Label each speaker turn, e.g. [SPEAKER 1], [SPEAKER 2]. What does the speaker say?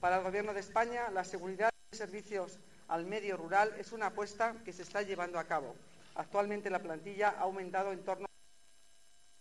[SPEAKER 1] Para el Gobierno de España, la seguridad de servicios al medio rural es una apuesta que se está llevando a cabo. Actualmente la plantilla ha aumentado en torno